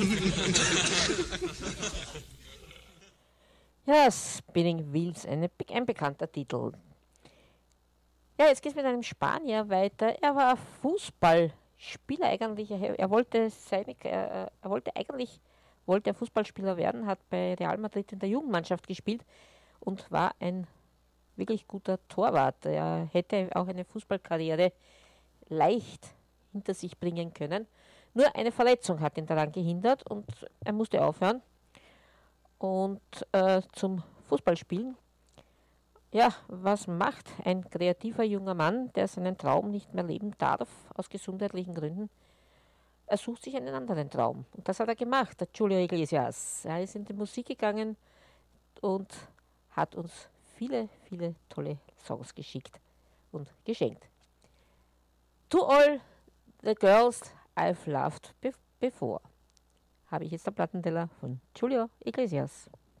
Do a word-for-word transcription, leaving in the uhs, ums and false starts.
Ja, Spinning Wheels, eine, ein bekannter Titel. Ja, jetzt geht es mit einem Spanier weiter. Er war Fußballspieler eigentlich. Er, er wollte seine, er, er wollte eigentlich wollte er Fußballspieler werden, hat bei Real Madrid in der Jugendmannschaft gespielt und war ein wirklich guter Torwart. Er hätte auch eine Fußballkarriere leicht hinter sich bringen können. Nur eine Verletzung hat ihn daran gehindert und er musste aufhören. Und äh, zum Fußballspielen. Ja, was macht ein kreativer junger Mann, der seinen Traum nicht mehr leben darf, aus gesundheitlichen Gründen? Er sucht sich einen anderen Traum. Und das hat er gemacht, der Julio Iglesias. Er ist in die Musik gegangen und hat uns viele, viele tolle Songs geschickt und geschenkt. To all the girls I've loved before habe ich jetzt der Plattenteller von Julio Iglesias.